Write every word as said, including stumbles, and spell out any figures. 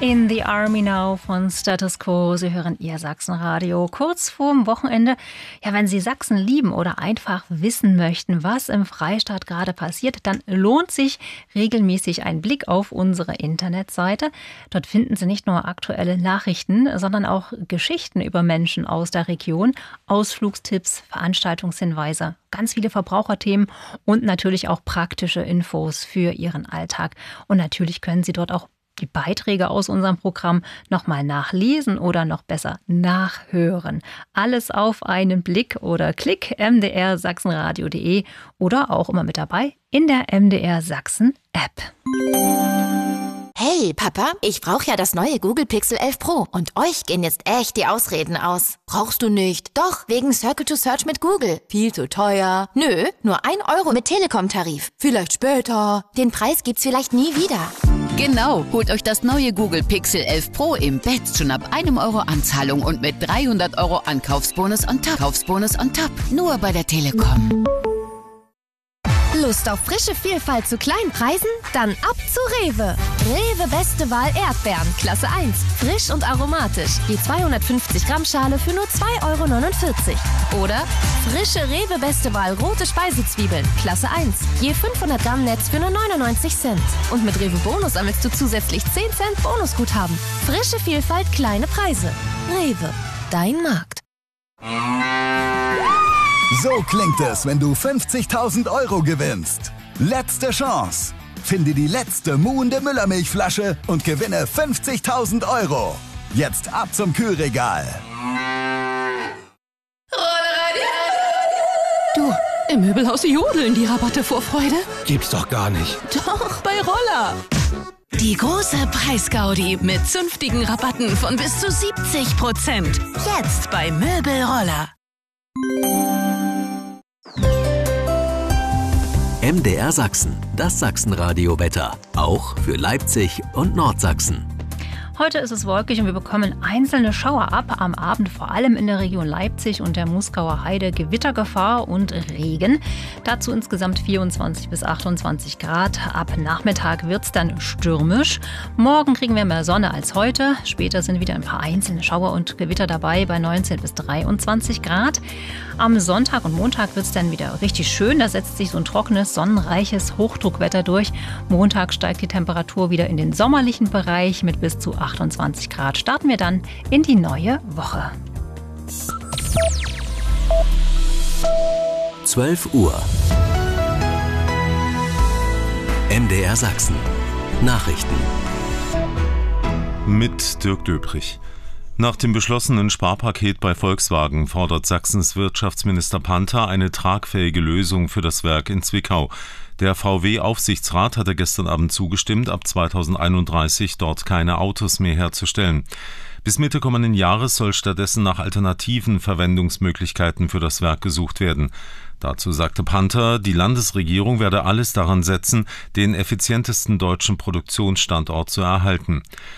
In the Army Now von Status Quo. Sie hören Ihr Sachsenradio kurz vorm Wochenende. Ja, wenn Sie Sachsen lieben oder einfach wissen möchten, was im Freistaat gerade passiert, dann lohnt sich regelmäßig ein Blick auf unsere Internetseite. Dort finden Sie nicht nur aktuelle Nachrichten, sondern auch Geschichten über Menschen aus der Region, Ausflugstipps, Veranstaltungshinweise, ganz viele Verbraucherthemen und natürlich auch praktische Infos für Ihren Alltag. Und natürlich können Sie dort auch die Beiträge aus unserem Programm nochmal nachlesen oder noch besser nachhören. Alles auf einen Blick oder Klick m d r sachsenradio punkt de oder auch immer mit dabei in der M D R Sachsen App. Hey Papa, ich brauche ja das neue Google Pixel elf Pro und euch gehen jetzt echt die Ausreden aus. Brauchst du nicht? Doch, wegen Circle to Search mit Google. Viel zu teuer. Nö, nur ein Euro mit Telekom-Tarif. Vielleicht später. Den Preis gibt's vielleicht nie wieder. Genau, holt euch das neue Google Pixel elf Pro im Bett schon ab einem Euro Anzahlung und mit dreihundert Euro Ankaufsbonus on top. Kaufsbonus on top. Nur bei der Telekom. Lust auf frische Vielfalt zu kleinen Preisen? Dann ab zu Rewe. Rewe Beste Wahl Erdbeeren, Klasse eins. Frisch und aromatisch. Die zweihundertfünfzig Gramm Schale für nur zwei Euro neunundvierzig. Oder frische Rewe Beste Wahl rote Speisezwiebeln, Klasse eins. Je fünfhundert Gramm Netz für nur neunundneunzig Cent. Und mit Rewe Bonus sammelst du zusätzlich zehn Cent Bonusguthaben. Frische Vielfalt, kleine Preise. Rewe, dein Markt. So klingt es, wenn du fünfzigtausend Euro gewinnst. Letzte Chance. Finde die letzte muhende Müllermilchflasche und gewinne fünfzigtausend Euro. Jetzt ab zum Kühlregal. Du, im Möbelhaus jodeln die Rabatte vor Freude. Gibt's doch gar nicht. Doch, bei Roller. Die große Preisgaudi mit zünftigen Rabatten von bis zu siebzig Prozent. Jetzt bei Möbelroller. M D R Sachsen, das Sachsenradio-Wetter. Auch für Leipzig und Nordsachsen. Heute ist es wolkig und wir bekommen einzelne Schauer ab. Am Abend vor allem in der Region Leipzig und der Muskauer Heide Gewittergefahr und Regen. Dazu insgesamt vierundzwanzig bis achtundzwanzig Grad. Ab Nachmittag wird es dann stürmisch. Morgen kriegen wir mehr Sonne als heute. Später sind wieder ein paar einzelne Schauer und Gewitter dabei bei neunzehn bis dreiundzwanzig Grad. Am Sonntag und Montag wird es dann wieder richtig schön. Da setzt sich so ein trockenes, sonnenreiches Hochdruckwetter durch. Montag steigt die Temperatur wieder in den sommerlichen Bereich mit bis zu achtundzwanzig Grad. Starten wir dann in die neue Woche. zwölf Uhr. M D R Sachsen. Nachrichten. Mit Dirk Döbrich. Nach dem beschlossenen Sparpaket bei Volkswagen fordert Sachsens Wirtschaftsminister Panther eine tragfähige Lösung für das Werk in Zwickau. Der V W-Aufsichtsrat hatte gestern Abend zugestimmt, ab zweitausendeinunddreißig dort keine Autos mehr herzustellen. Bis Mitte kommenden Jahres soll stattdessen nach alternativen Verwendungsmöglichkeiten für das Werk gesucht werden. Dazu sagte Panther, die Landesregierung werde alles daran setzen, den effizientesten deutschen Produktionsstandort zu erhalten.